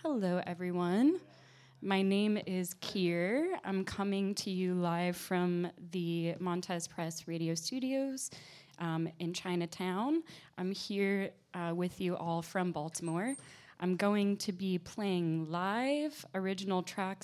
Hello, everyone. My name is Kier. I'm coming to you live from the Montez Press Radio Studios in Chinatown. I'm here with you all from Baltimore. I'm going to be playing live original tracks